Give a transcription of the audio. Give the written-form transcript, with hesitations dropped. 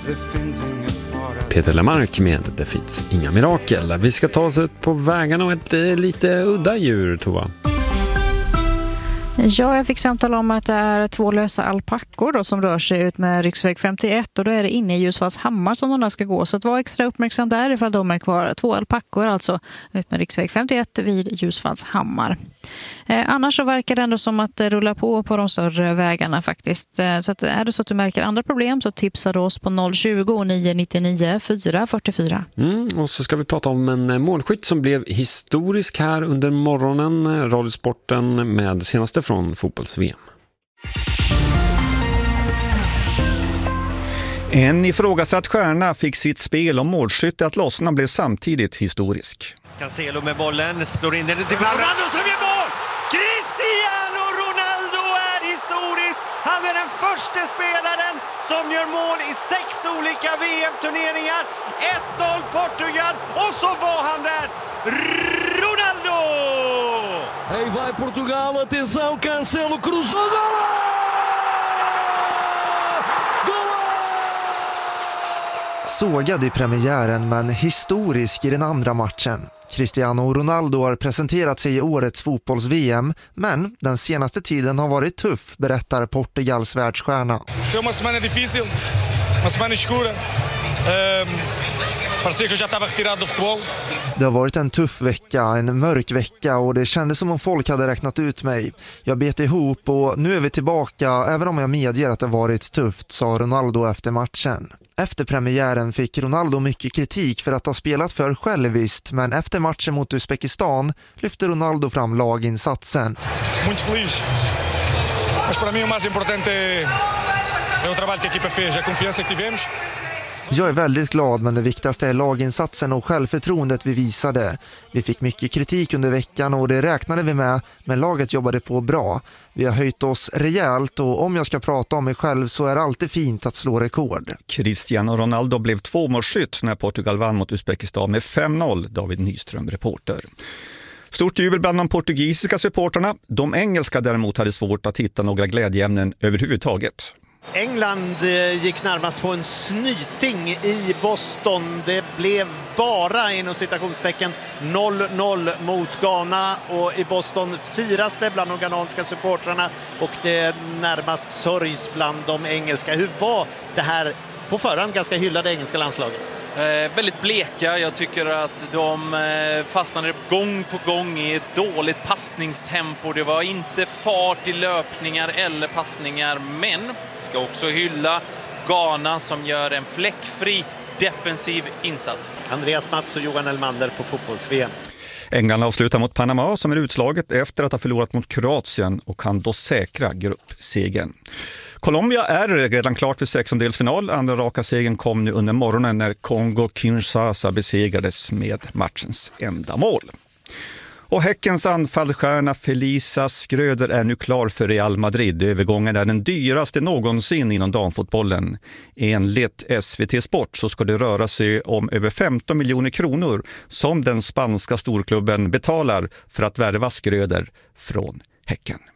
Peter Lemark med Det finns inga mirakel. Vi ska ta oss ut på vägarna och ett lite udda djur, Tova. Ja, jag fick samtal om att det är 2 lösa alpackor då, som rör sig ut med riksväg 51 och då är det inne i Ljusfallshammar som de där ska gå. Så att var extra uppmärksam där ifall de är kvar. 2 alpackor alltså ut med riksväg 51 vid Ljusfallshammar. Annars så verkar det ändå som att det rullar på de större vägarna faktiskt. Så att är det så att du märker andra problem så tipsar du oss på 020 999 444. Och så ska vi prata om en målskytt som blev historisk här under morgonen. Radiosporten med senaste från fotbolls-VM. En ifrågasatt stjärna fick sitt spel om målskytte att lossna blev samtidigt historisk. Cancelo med bollen, slår in den till Ronaldo som gör mål! Cristiano Ronaldo är historisk! Han är den första spelaren som gör mål i 6 olika VM-turneringar. 1-0 Portugal och så var han där! Ronaldo! Aí vai Portugal, atenção, Cancelo cruzou, Sågad i premiären men historisk i den andra matchen. Cristiano Ronaldo har presenterat sig i årets fotbolls-VM, men den senaste tiden har varit tuff, berättar Portugals världsstjärna. Det var en semana difícil, en semana escura. Parecia que eu já estava retirado do futebol. Det har varit en tuff vecka, en mörk vecka och det kändes som om folk hade räknat ut mig. Jag bet ihop och nu är vi tillbaka även om jag medger att det varit tufft, sa Ronaldo efter matchen. Efter premiären fick Ronaldo mycket kritik för att ha spelat för själviskt, men efter matchen mot Uzbekistan lyfte Ronaldo fram laginsatsen. Muito feliz. Mas para mim o mais importante é o trabalho que a equipa fez, a confiança que tivemos. Jag är väldigt glad, men det viktigaste är laginsatsen och självförtroendet vi visade. Vi fick mycket kritik under veckan och det räknade vi med, men laget jobbade på bra. Vi har höjt oss rejält och om jag ska prata om mig själv så är det alltid fint att slå rekord. Cristiano Ronaldo blev 2-målsskytt när Portugal vann mot Uzbekistan med 5-0, David Nyström, reporter. Stort jubel bland de portugisiska supporterna. De engelska däremot hade svårt att hitta några glädjeämnen överhuvudtaget. England gick närmast på en snyting i Boston. Det blev bara inom citationstecken 0-0 mot Ghana och i Boston firas det bland de ghananska supportrarna och det närmast sörjs bland de engelska. Hur var det här på förhand ganska hyllade engelska landslaget? Väldigt bleka. Jag tycker att de fastnade gång på gång i ett dåligt passningstempo. Det var inte fart i löpningar eller passningar, men ska också hylla Ghana som gör en fläckfri defensiv insats. Andreas Mats och Johan Elmander på fotbolls-VM. England avslutar mot Panama som är utslaget efter att ha förlorat mot Kroatien och kan då säkra gruppsegern. Colombia är redan klart för 16-delsfinal. Andra raka segern kom nu under morgonen när Kongo-Kinshasa besegrades med matchens enda mål. Och Häckens anfallsstjärna Felisa Schröder är nu klar för Real Madrid. Övergången är den dyraste någonsin inom damfotbollen. Enligt SVT Sport så ska det röra sig om över 15 miljoner kronor som den spanska storklubben betalar för att värva Schröder från Häcken.